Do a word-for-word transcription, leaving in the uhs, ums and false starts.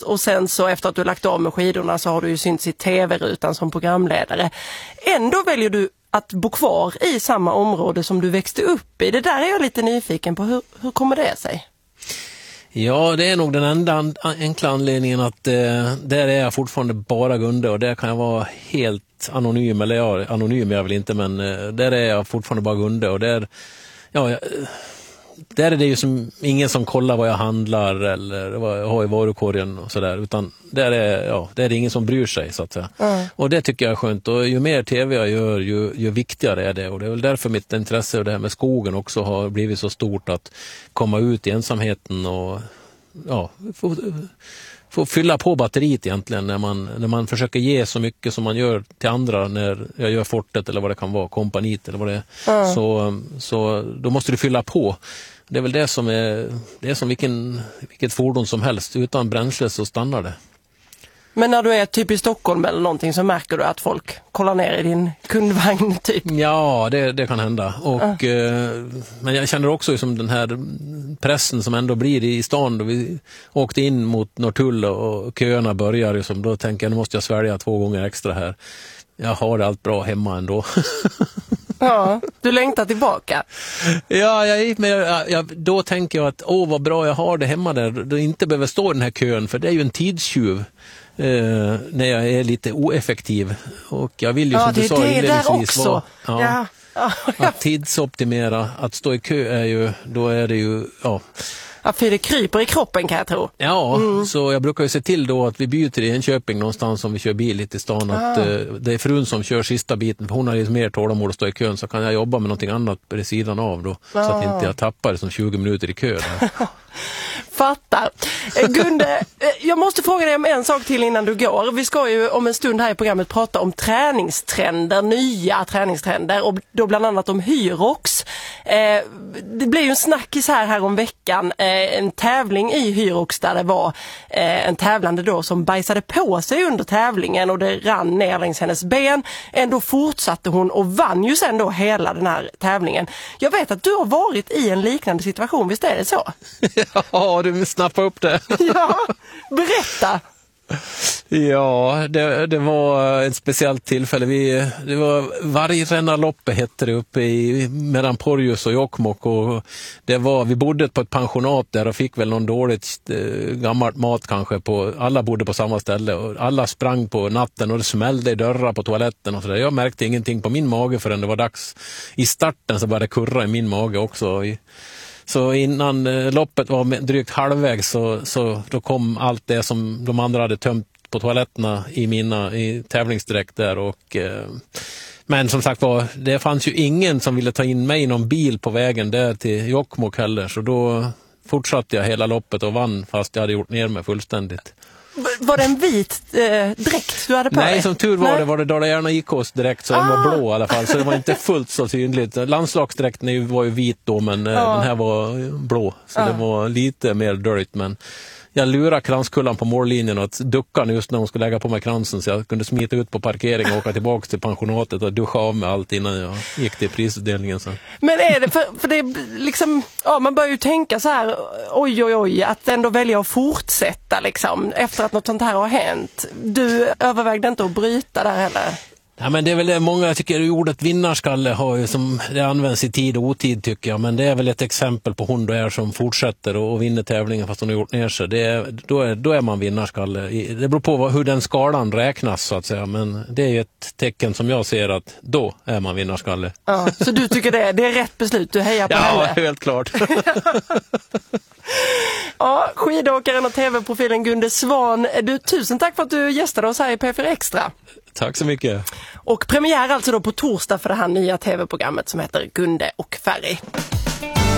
skidåkt och sen så efter att du lagt av med skidorna så har du ju synts i tv-rutan som programledare. Ändå väljer du att bo kvar i samma område som du växte upp i. Det där är jag lite nyfiken på. Hur, hur kommer det sig? Ja, det är nog den enda enkla anledningen att eh, där är jag fortfarande bara Gunde och där kan jag vara helt anonym, eller ja, anonym är jag väl inte, men eh, där är jag fortfarande bara Gunde och där, ja, jag, där är det ju som ingen som kollar vad jag handlar eller vad jag har i varukorgen och sådär, utan där är, ja, där är det ingen som bryr sig så att säga. Mm. Och det tycker jag är skönt, och ju mer tv jag gör ju, ju viktigare är det, och det är väl därför mitt intresse och det här med skogen också har blivit så stort, att komma ut i ensamheten och ja, få, få fylla på batteriet egentligen när man, när man försöker ge så mycket som man gör till andra när jag gör fortet eller vad det kan vara, kompanit eller vad det är. Mm. Så, så då måste du fylla på. Det är väl det som är, det är som vilken, vilket fordon som helst. Utan bränsle så stannar det. Men när du är typ i Stockholm eller någonting så märker du att folk kollar ner i din kundvagn typ? Ja, det, det kan hända. Och, uh. eh, men jag känner också som den här pressen som ändå blir i stan. Då vi åkte in mot Norrtull och köerna börjar. Liksom, då tänker jag, nu måste jag svälja två gånger extra här. Jag har allt bra hemma ändå. Ja, du längtar tillbaka. Ja, jag, men jag, jag, då tänker jag att åh vad bra jag har det hemma där. Då inte behöver stå i den här kön, för det är ju en tidstjuv eh, när jag är lite oeffektiv. Och jag vill ju ja, som det, du sa det inledningsvis vara, ja. Ja. Ja, ja. Att tidsoptimera, att stå i kö är ju, då är det ju, ja. Ja, för det kryper i kroppen kan jag tro. Ja, mm. Så jag brukar ju se till då att vi byter till Enköping någonstans om vi kör bil lite i stan. Att ah. eh, det är frun som kör sista biten, för hon har lite mer tålamod att stå i kön, så kan jag jobba med någonting annat på sidan av då. Ah. Så att inte jag tappar som tjugo minuter i kö där. Fattar. Gunde, jag måste fråga dig om en sak till innan du går. Vi ska ju om en stund här i programmet prata om träningstrender, nya träningstrender, och då bland annat om Hyrox. Eh, det blev ju en snackis här, här om veckan. Eh, en tävling i Hyrox där det var eh, en tävlande då som bajsade på sig under tävlingen och det rann ner längs hennes ben. Ändå fortsatte hon och vann ju sen då hela den här tävlingen. Jag vet att du har varit i en liknande situation, visst är det så? Ja, du snappar upp det. Ja, berätta. Ja, det, det var ett speciellt tillfälle. Vi, det var Vargränarloppet hette det uppe i mellan Porjus och Jokkmokk, och det var, vi bodde på ett pensionat där och fick väl någon dåligt eh, gammalt mat kanske på, alla bodde på samma ställe och alla sprang på natten och det smällde i dörrar på toaletten och så där. Jag märkte ingenting på min mage förrän det var dags i starten, så började det kurra i min mage också. I, Så innan eh, loppet var drygt halvvägs så, så då kom allt det som de andra hade tömt på toaletterna i mina i tävlingsdräkt där. Och, eh, men som sagt var, det fanns ju ingen som ville ta in mig i någon bil på vägen där till Jokkmokk heller. Så då fortsatte jag hela loppet och vann fast jag hade gjort ner mig fullständigt. Var det en vit eh, dräkt du hade på Nej, dig? som tur var Nej. det var det Dala-Järna I K:s dräkt, så ah. den var blå i alla fall. Så det var inte fullt så tydligt. Landslagsdräkten var ju vit då, men ah. den här var blå. Så ah. det var lite mer dörligt, men jag lurade kranskullan på mållinjen och att ducka just när hon skulle lägga på mig kransen, så jag kunde smita ut på parkeringen och åka tillbaka till pensionatet och duscha av med allt innan jag gick till prisutdelningen. Så. Men är det, för, för det är liksom, ja, man börjar ju tänka så här, oj oj oj, att ändå välja att fortsätta liksom, efter att något sånt här har hänt. Du övervägde inte att bryta där heller? Ja, men det är väl det många, jag tycker ordet vinnarskalle har ju som det används i tid och otid tycker jag, men det är väl ett exempel på hon då är som fortsätter och, och vinner tävlingen fast hon har gjort ner sig. Det är, då, är, då är man vinnarskalle. Det beror på hur den skalan räknas så att säga, men det är ju ett tecken som jag ser att då är man vinnarskalle. Ja, så du tycker det, det är rätt beslut, du hejar på ja, henne? Ja, helt klart. Ja, skidåkaren och tv-profilen Gunde Svan, du, tusen tack för att du gästade oss här i P fyra Extra. Tack så mycket. Och premiär alltså då på torsdag för det här nya tv-programmet som heter Gunde och Ferry.